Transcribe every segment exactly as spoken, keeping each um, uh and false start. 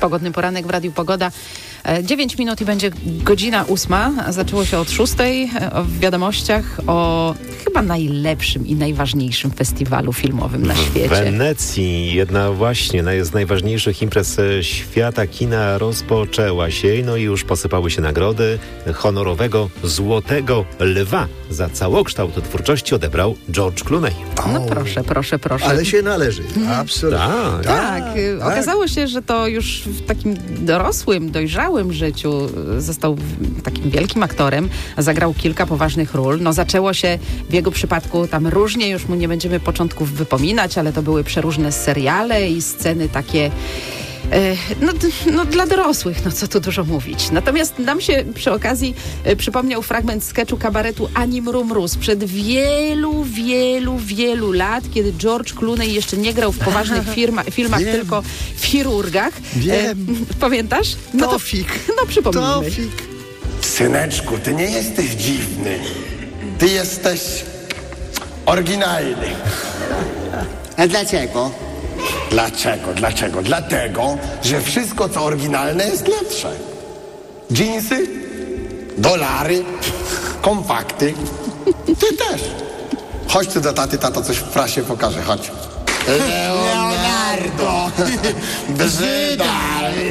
Pogodny poranek w Radiu Pogoda. dziewięć minut i będzie godzina ósma. Zaczęło się od szóstej w wiadomościach o chyba najlepszym i najważniejszym festiwalu filmowym na świecie. W Wenecji jedna właśnie z najważniejszych imprez świata kina rozpoczęła się, no i już posypały się nagrody. Honorowego Złotego Lwa za całokształt twórczości odebrał George Clooney. No proszę, proszę, proszę. Ale się należy. Absolutnie. Tak. Tak, Tak, y, tak. okazało się, że to już w takim dorosłym, dojrzałym życiu y, został w- takim wielkim aktorem, zagrał kilka poważnych ról. No zaczęło się w jego przypadku tam różnie, już mu nie będziemy początków wypominać, ale to były przeróżne seriale i sceny takie e, no, d- no dla dorosłych, no co tu dużo mówić. Natomiast nam się przy okazji e, przypomniał fragment sketchu kabaretu Ani Mru Mru sprzed wielu, wielu, wielu lat, kiedy George Clooney jeszcze nie grał w poważnych firma, filmach, Wiem. tylko w chirurgach. Wiem. E, pamiętasz? No to, Tofik. no przypomnijmy. Tofik. Syneczku, ty nie jesteś dziwny. Ty jesteś oryginalny. A dlaczego? Dlaczego? Dlaczego? Dlatego, że wszystko, co oryginalne, jest lepsze. Dżinsy, dolary, kompakty. Ty też. Chodź tu do taty, tata coś w prasie pokaże, chodź. Leonardo! Brzydal!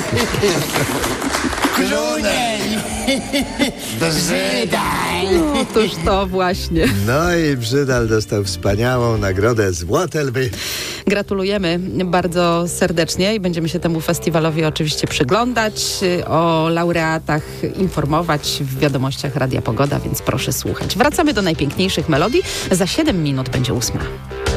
Clooney! Brzydal! Otóż to właśnie. No i Brzydal dostał wspaniałą nagrodę Złote Lwy. Gratulujemy bardzo serdecznie i będziemy się temu festiwalowi oczywiście przyglądać, o laureatach informować w wiadomościach Radia Pogoda, więc proszę słuchać. Wracamy do najpiękniejszych melodii. Za siedem minut będzie ósma.